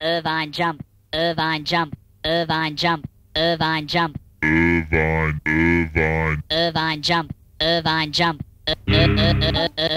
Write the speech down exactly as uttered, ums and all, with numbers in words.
Irvine jump, Irvine jump, Irvine jump, Irvine jump, Irvine, Irvine, Irvine jump, Irvine jump, Ir- Ir- Ir- Ir-